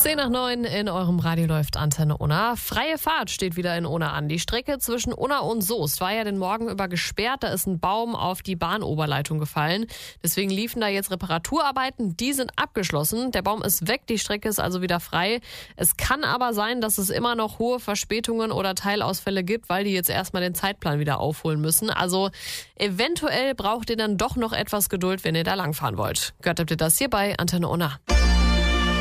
10:09 in eurem Radio läuft Antenne Unna. Freie Fahrt steht wieder in Unna an. Die Strecke zwischen Unna und Soest war ja den Morgen über gesperrt. Da ist ein Baum auf die Bahnoberleitung gefallen. Deswegen liefen da jetzt Reparaturarbeiten. Die sind abgeschlossen. Der Baum ist weg, die Strecke ist also wieder frei. Es kann aber sein, dass es immer noch hohe Verspätungen oder Teilausfälle gibt, weil die jetzt erstmal den Zeitplan wieder aufholen müssen. Also eventuell braucht ihr dann doch noch etwas Geduld, wenn ihr da langfahren wollt. Gehört habt ihr das hier bei Antenne Unna.